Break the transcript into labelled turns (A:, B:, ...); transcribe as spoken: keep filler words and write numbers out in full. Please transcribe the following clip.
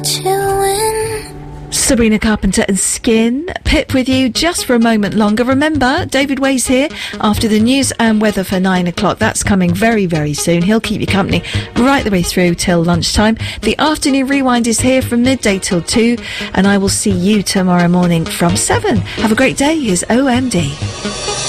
A: To win.
B: Sabrina Carpenter and Skin. Pip with you just for a moment longer. Remember, David Way's here after the news and weather for nine o'clock. That's coming very, very soon. He'll keep you company right the way through till lunchtime. The afternoon rewind is here from midday till two, and I will see you tomorrow morning from seven. Have a great day. Here's O M D.